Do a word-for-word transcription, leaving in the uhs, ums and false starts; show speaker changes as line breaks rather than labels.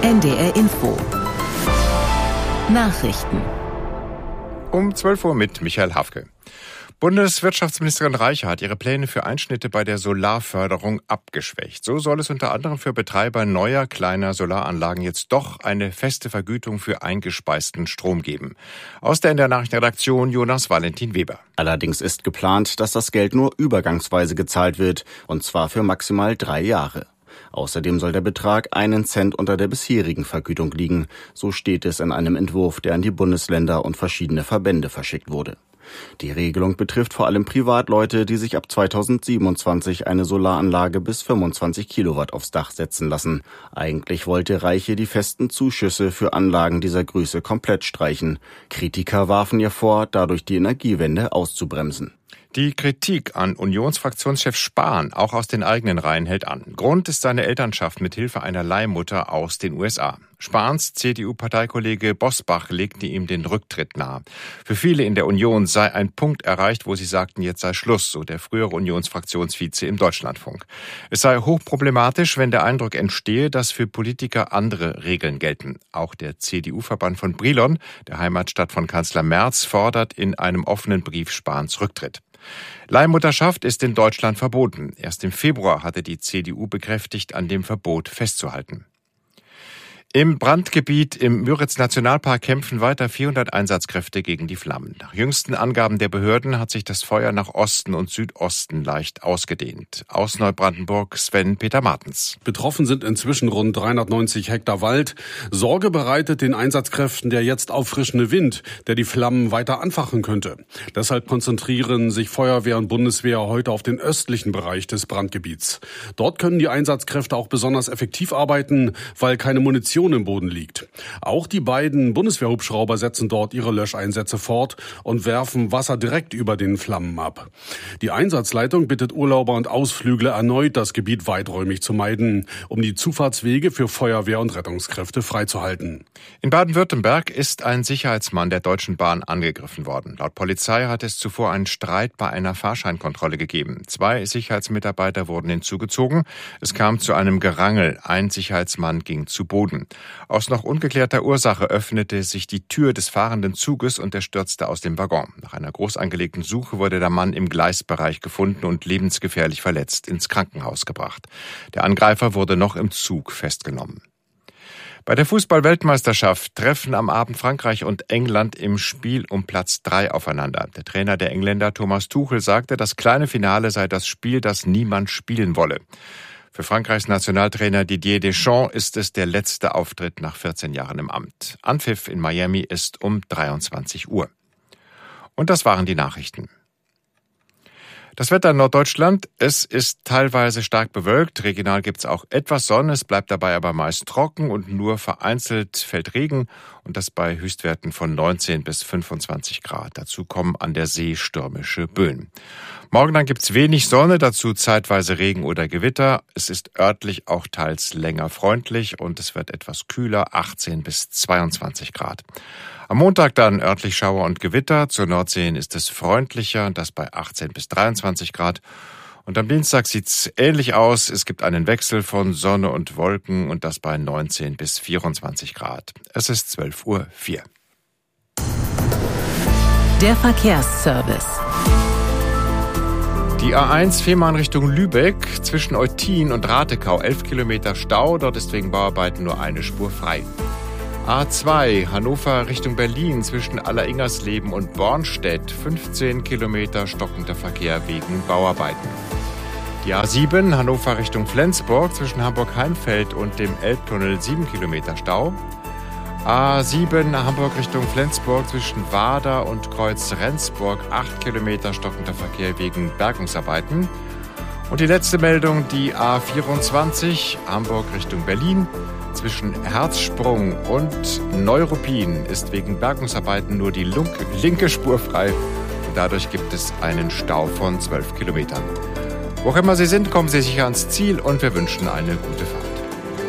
N D R Info. Nachrichten.
Um zwölf Uhr mit Michael Hafke. Bundeswirtschaftsministerin Reiche hat ihre Pläne für Einschnitte bei der Solarförderung abgeschwächt. So soll es unter anderem für Betreiber neuer, kleiner Solaranlagen jetzt doch eine feste Vergütung für eingespeisten Strom geben. Aus der N D R Nachrichtenredaktion Jonas Valentin Weber.
Allerdings ist geplant, dass das Geld nur übergangsweise gezahlt wird, und zwar für maximal drei Jahre. Außerdem soll der Betrag einen Cent unter der bisherigen Vergütung liegen. So steht es in einem Entwurf, der an die Bundesländer und verschiedene Verbände verschickt wurde. Die Regelung betrifft vor allem Privatleute, die sich ab zweitausendsiebenundzwanzig eine Solaranlage bis fünfundzwanzig Kilowatt aufs Dach setzen lassen. Eigentlich wollte Reiche die festen Zuschüsse für Anlagen dieser Größe komplett streichen. Kritiker warfen ihr vor, dadurch die Energiewende auszubremsen.
Die Kritik an Unionsfraktionschef Spahn, auch aus den eigenen Reihen, hält an. Grund ist seine Elternschaft mit Hilfe einer Leihmutter aus den U S A. Spahns C D U-Parteikollege Bosbach legte ihm den Rücktritt nahe. Für viele in der Union sei ein Punkt erreicht, wo sie sagten, jetzt sei Schluss, so der frühere Unionsfraktionsvize im Deutschlandfunk. Es sei hochproblematisch, wenn der Eindruck entstehe, dass für Politiker andere Regeln gelten. Auch der C D U-Verband von Brilon, der Heimatstadt von Kanzler Merz, fordert in einem offenen Brief Spahns Rücktritt. Leihmutterschaft ist in Deutschland verboten. Erst im Februar hatte die C D U bekräftigt, an dem Verbot festzuhalten. Im Brandgebiet im Müritz-Nationalpark kämpfen weiter vierhundert Einsatzkräfte gegen die Flammen. Nach jüngsten Angaben der Behörden hat sich das Feuer nach Osten und Südosten leicht ausgedehnt. Aus Neubrandenburg Sven Peter Martens.
Betroffen sind inzwischen rund dreihundertneunzig Hektar Wald. Sorge bereitet den Einsatzkräften der jetzt auffrischende Wind, der die Flammen weiter anfachen könnte. Deshalb konzentrieren sich Feuerwehr und Bundeswehr heute auf den östlichen Bereich des Brandgebiets. Dort können die Einsatzkräfte auch besonders effektiv arbeiten, weil keine Munition im Boden liegt. Auch die beiden Bundeswehrhubschrauber setzen dort ihre Löscheinsätze fort und werfen Wasser direkt über den Flammen ab. Die Einsatzleitung bittet Urlauber und Ausflügler erneut, das Gebiet weiträumig zu meiden, um die Zufahrtswege für Feuerwehr und Rettungskräfte freizuhalten.
In Baden-Württemberg ist ein Sicherheitsmann der Deutschen Bahn angegriffen worden. Laut Polizei hat es zuvor einen Streit bei einer Fahrscheinkontrolle gegeben. Zwei Sicherheitsmitarbeiter wurden hinzugezogen. Es kam zu einem Gerangel. Ein Sicherheitsmann ging zu Boden. Aus noch ungeklärter Ursache öffnete sich die Tür des fahrenden Zuges und er stürzte aus dem Waggon. Nach einer groß angelegten Suche wurde der Mann im Gleisbereich gefunden und lebensgefährlich verletzt ins Krankenhaus gebracht. Der Angreifer wurde noch im Zug festgenommen. Bei der Fußball-Weltmeisterschaft treffen am Abend Frankreich und England im Spiel um Platz drei aufeinander. Der Trainer der Engländer Thomas Tuchel sagte, das kleine Finale sei das Spiel, das niemand spielen wolle. Für Frankreichs Nationaltrainer Didier Deschamps ist es der letzte Auftritt nach vierzehn Jahren im Amt. Anpfiff in Miami ist um dreiundzwanzig Uhr. Und das waren die Nachrichten. Das Wetter in Norddeutschland, es ist teilweise stark bewölkt, regional gibt es auch etwas Sonne, es bleibt dabei aber meist trocken und nur vereinzelt fällt Regen und das bei Höchstwerten von neunzehn bis fünfundzwanzig Grad. Dazu kommen an der See stürmische Böen. Morgen dann gibt's wenig Sonne, dazu zeitweise Regen oder Gewitter. Es ist örtlich auch teils länger freundlich und es wird etwas kühler, achtzehn bis zweiundzwanzig Grad. Am Montag dann örtlich Schauer und Gewitter. Zur Nordsee ist es freundlicher, das bei achtzehn bis dreiundzwanzig Grad. Und am Dienstag sieht's ähnlich aus. Es gibt einen Wechsel von Sonne und Wolken und das bei neunzehn bis vierundzwanzig Grad. Es ist zwölf Uhr vier.
Der Verkehrsservice.
Die A eins Fehmarn Richtung Lübeck zwischen Eutin und Ratekau, elf Kilometer Stau. Dort ist wegen Bauarbeiten nur eine Spur frei. A zwei Hannover Richtung Berlin zwischen Alleringersleben und Bornstedt, fünfzehn Kilometer stockender Verkehr wegen Bauarbeiten. Die A sieben Hannover Richtung Flensburg zwischen Hamburg-Heimfeld und dem Elbtunnel, sieben Kilometer Stau. A sieben Hamburg Richtung Flensburg zwischen Wader und Kreuz Rendsburg, acht Kilometer stockender Verkehr wegen Bergungsarbeiten. Und die letzte Meldung, die A vierundzwanzig Hamburg Richtung Berlin zwischen Herzsprung und Neuruppin ist wegen Bergungsarbeiten nur die linke Spur frei. Und dadurch gibt es einen Stau von zwölf Kilometern. Wo auch immer Sie sind, kommen Sie sicher ans Ziel und wir wünschen eine gute Fahrt.